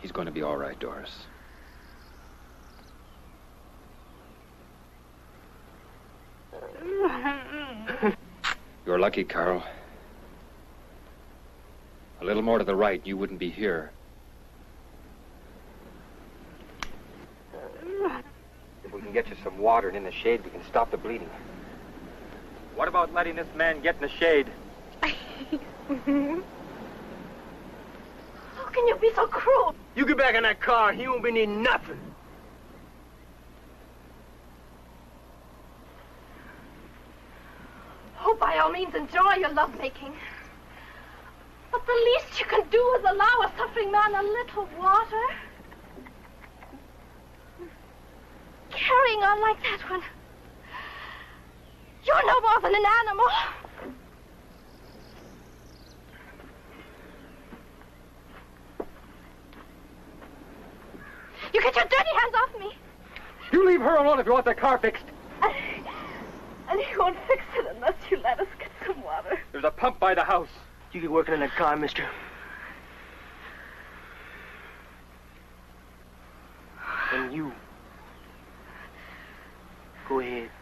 He's going to be all right, Doris. You're lucky, Carl. A little more to the right, you wouldn't be here. If we can get you some water and in the shade, we can stop the bleeding. What about letting this man get in the shade? How can you be so cruel? You get back in that car, he won't be needing nothing. Oh, by all means, enjoy your lovemaking. But the least you can do is allow a suffering man a little water. Carrying on like that when you're no more than an animal. You get your dirty hands off me. You leave her alone if you want the car fixed. And he won't fix it unless you let us get some water. There's a pump by the house. You get working in that car, mister. And you. Go ahead.